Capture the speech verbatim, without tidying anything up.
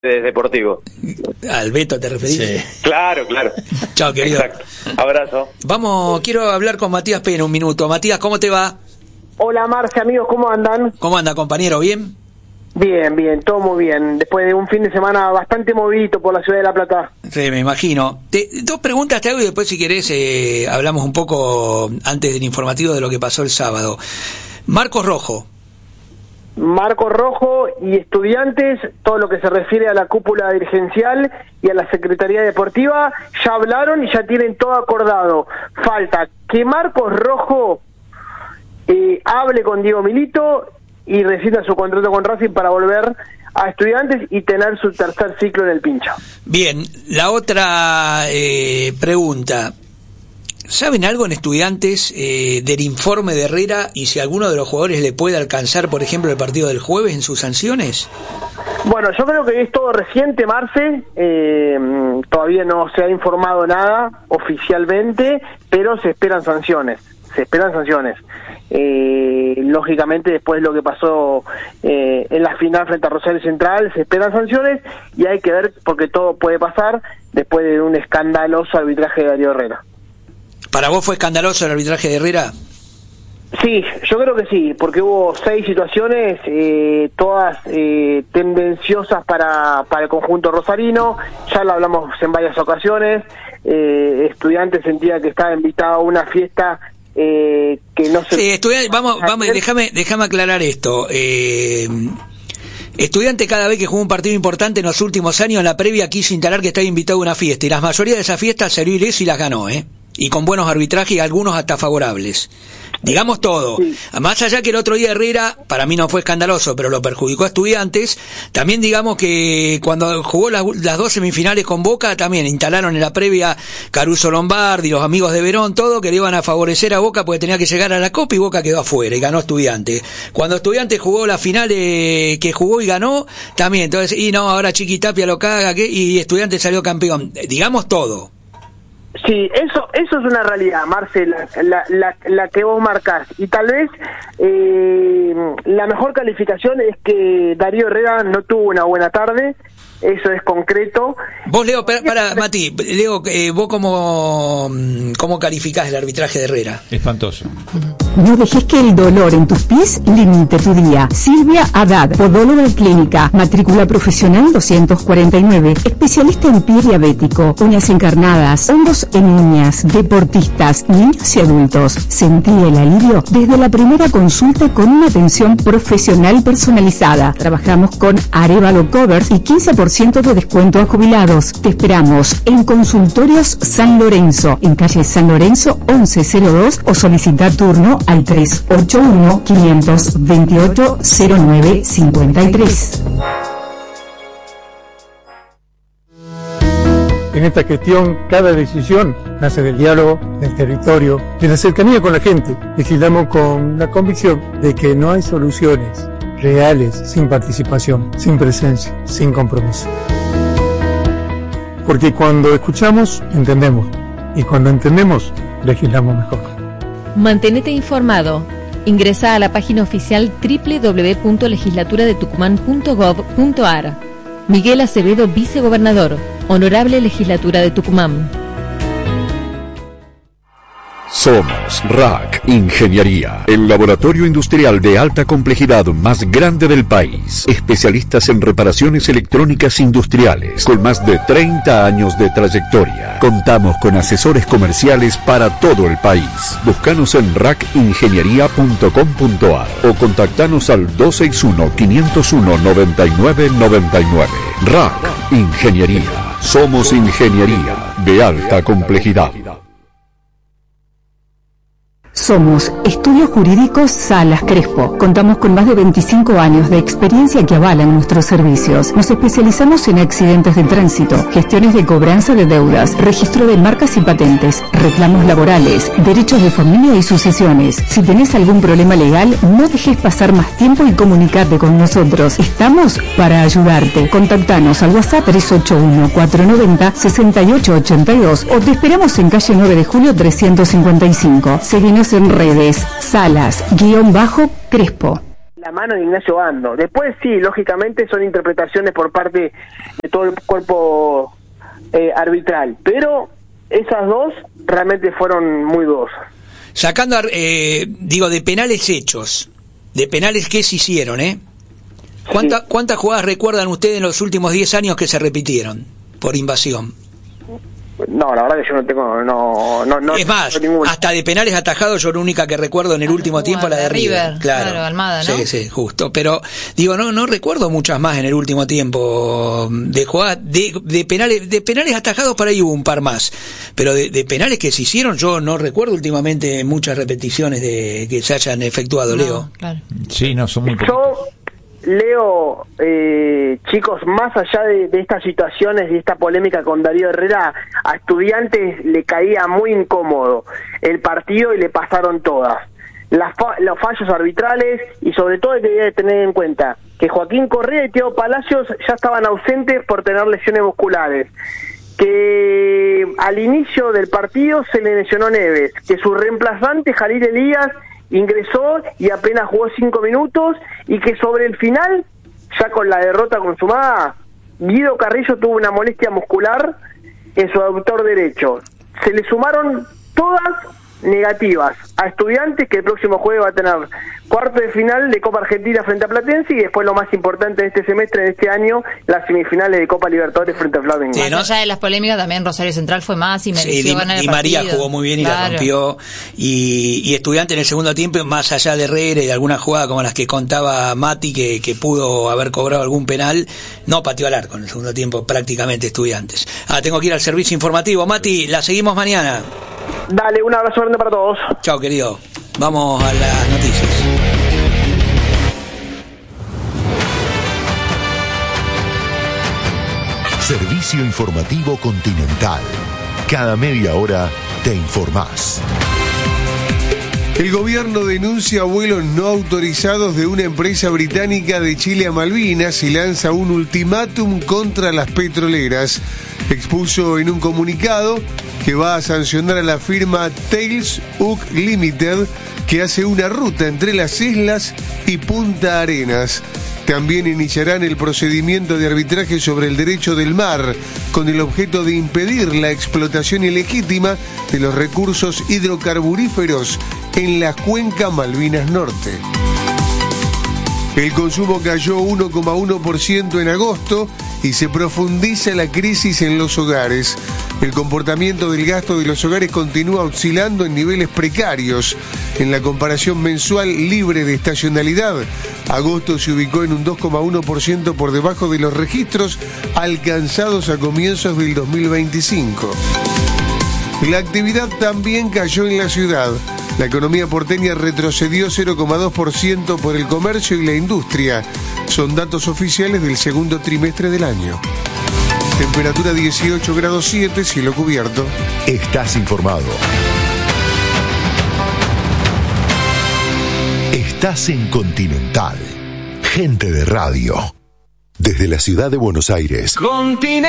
deportivo. ¿Al Beto te referís? Sí. Claro, claro. Chao, querido. Exacto. Abrazo. Vamos, quiero hablar con Matías Pena un minuto. Matías, ¿cómo te va? Hola, Marce, amigos, ¿cómo andan? ¿Cómo anda, compañero? ¿Bien? Bien, bien, todo muy bien. Después de un fin de semana bastante movidito por la ciudad de La Plata. Sí, me imagino. Te, dos preguntas te hago y después, si querés, eh, hablamos un poco antes del informativo de lo que pasó el sábado. Marcos Rojo. Marcos Rojo y Estudiantes, todo lo que se refiere a la cúpula dirigencial y a la Secretaría Deportiva, ya hablaron y ya tienen todo acordado. Falta que Marcos Rojo eh, hable con Diego Milito y rescinda su contrato con Racing para volver a Estudiantes y tener su tercer ciclo en el pincho. Bien, la otra eh, pregunta. ¿Saben algo en Estudiantes eh, del informe de Herrera y si alguno de los jugadores le puede alcanzar, por ejemplo, el partido del jueves en sus sanciones? Bueno, yo creo que es todo reciente, Marce. Eh, todavía no se ha informado nada oficialmente, pero se esperan sanciones. Se esperan sanciones. Eh, lógicamente, después de lo que pasó eh, en la final frente a Rosario Central, se esperan sanciones y hay que ver, porque todo puede pasar después de un escandaloso arbitraje de Darío Herrera. ¿Para vos fue escandaloso el arbitraje de Herrera? Sí, yo creo que sí, porque hubo seis situaciones, eh, todas eh, tendenciosas para, para el conjunto rosarino. Ya lo hablamos en varias ocasiones. Eh, Estudiantes sentía que estaba invitado a una fiesta eh, que no se... Sí, estudiante, vamos, vamos, déjame, déjame aclarar esto. Eh... Estudiante, cada vez que jugó un partido importante en los últimos años, en la previa quiso instalar que estaba invitado a una fiesta, y la mayoría de esas fiestas salió ileso y las ganó, ¿eh? Y con buenos arbitrajes y algunos hasta favorables. Digamos todo. Sí. Más allá que el otro día Herrera, para mí no fue escandaloso, pero lo perjudicó a Estudiantes, también digamos que cuando jugó las, las dos semifinales con Boca, también instalaron en la previa Caruso Lombardi, los amigos de Verón, todo, que le iban a favorecer a Boca porque tenía que llegar a la Copa, y Boca quedó afuera y ganó Estudiantes. Cuando Estudiantes jugó la final eh, que jugó y ganó, también, entonces, y no, ahora Chiquitapia lo caga, ¿qué? Y Estudiantes salió campeón. Digamos todo. Sí, eso eso es una realidad, Marcela, la, la, la que vos marcás. Y tal vez eh, la mejor calificación es que Darío Herrera no tuvo una buena tarde, eso es concreto. Vos, Leo, para, para Mati, Leo, eh, vos cómo, cómo calificás el arbitraje de Herrera. Espantoso. No dejes que el dolor en tus pies limite tu día. Silvia Haddad, podóloga clínica, matrícula profesional doscientos cuarenta y nueve, especialista en pie diabético, uñas encarnadas, hongos en uñas, deportistas, niños y adultos. Sentí el alivio desde la primera consulta con una atención profesional personalizada. Trabajamos con Arevalo Covers y quince por ciento de descuento a jubilados. Te esperamos en Consultorios San Lorenzo, en calle San Lorenzo once cero dos, o solicita turno al tres ocho uno, cinco dos ocho, cero nueve cinco tres. En esta gestión, cada decisión nace del diálogo, del territorio, de la cercanía con la gente. Legislamos con la convicción de que no hay soluciones reales sin participación, sin presencia, sin compromiso. Porque cuando escuchamos, entendemos. Y cuando entendemos, legislamos mejor. Mantenete informado. Ingresa a la página oficial doble u doble u doble u punto legislatura de tucumán punto gov punto ar. Miguel Acevedo, vicegobernador. Honorable Legislatura de Tucumán. Somos R A C Ingeniería, el laboratorio industrial de alta complejidad más grande del país. Especialistas en reparaciones electrónicas industriales, con más de treinta años de trayectoria. Contamos con asesores comerciales para todo el país. Búscanos en rac ingeniería punto com punto ar o contactanos al dos seis uno, cinco cero uno, nueve nueve nueve nueve. R A C Ingeniería. Somos ingeniería de alta complejidad. Somos Estudios Jurídicos Salas Crespo. Contamos con más de veinticinco años de experiencia que avalan nuestros servicios. Nos especializamos en accidentes de tránsito, gestiones de cobranza de deudas, registro de marcas y patentes, reclamos laborales, derechos de familia y sucesiones. Si tenés algún problema legal, no dejes pasar más tiempo y comunicate con nosotros. Estamos para ayudarte. Contactanos al WhatsApp tres ocho uno, cuatro nueve cero, seis ocho ocho dos o te esperamos en calle nueve de julio trescientos cincuenta y cinco. Seguinos en redes, Salas, guión bajo, Crespo. la mano de Ignacio Bando. Después sí, lógicamente son interpretaciones por parte de todo el cuerpo eh, arbitral, pero esas dos realmente fueron muy dudosas. Sacando, eh, digo, de penales hechos, de penales que se hicieron, ¿eh? ¿Cuánta, sí. ¿Cuántas jugadas recuerdan ustedes en los últimos diez años que se repitieron por invasión? No, la verdad que yo no tengo, no, no, no es más, ningún... hasta de penales atajados, yo la única que recuerdo en el último uh, tiempo la de River, River. Claro, claro, Almada, ¿no? Sí, sí, justo. Pero digo, no, no recuerdo muchas más en el último tiempo de jugadas de, de penales, de penales atajados por ahí hubo un par más, pero de, de penales que se hicieron yo no recuerdo últimamente muchas repeticiones de que se hayan efectuado, no, Leo. Claro. Sí, no son muy poquitos. Yo Leo, eh, chicos, más allá de, de estas situaciones y esta polémica con Darío Herrera, a Estudiantes le caía muy incómodo el partido y le pasaron todas. Las fa- los fallos arbitrales y sobre todo hay que tener en cuenta que Joaquín Correa y Thiago Palacios ya estaban ausentes por tener lesiones musculares, que al inicio del partido se le lesionó Neves, que su reemplazante Jalil Elías ingresó y apenas jugó cinco minutos, y que sobre el final, ya con la derrota consumada, Guido Carrillo tuvo una molestia muscular en su aductor derecho. Se le sumaron todas negativas a Estudiantes, que el próximo jueves va a tener cuarto de final de Copa Argentina frente a Platense, y después lo más importante de este semestre, de este año, las semifinales de Copa Libertadores frente a Flamengo. Sí, más ¿no? allá de las polémicas, también Rosario Central fue más y mereció sí, ganar el y partido. María jugó muy bien y claro. la rompió, y, y Estudiante en el segundo tiempo, más allá de Herrera y de alguna jugada como las que contaba Mati, que, que pudo haber cobrado algún penal, no pateó al arco en el segundo tiempo prácticamente Estudiantes. Ah, tengo que ir al servicio informativo. Mati, la seguimos mañana. Dale, un abrazo grande para todos. Chao, querido. Vamos a las noticias. Servicio Informativo Continental. Cada media hora te informás. El gobierno denuncia vuelos no autorizados de una empresa británica de Chile a Malvinas y lanza un ultimátum contra las petroleras. Expuso en un comunicado que va a sancionar a la firma Tails U C Limited, que hace una ruta entre las islas y Punta Arenas. También iniciarán el procedimiento de arbitraje sobre el derecho del mar, con el objeto de impedir la explotación ilegítima de los recursos hidrocarburíferos en la cuenca Malvinas Norte. El consumo cayó uno coma uno por ciento en agosto y se profundiza la crisis en los hogares. El comportamiento del gasto de los hogares continúa oscilando en niveles precarios. En la comparación mensual libre de estacionalidad, agosto se ubicó en un dos coma uno por ciento por debajo de los registros alcanzados a comienzos del dos mil veinticinco. La actividad también cayó en la ciudad. La economía porteña retrocedió cero coma dos por ciento por el comercio y la industria. Son datos oficiales del segundo trimestre del año. Temperatura dieciocho grados siete, cielo cubierto. Estás informado. Estás en Continental. Gente de radio. Desde la ciudad de Buenos Aires. Continental.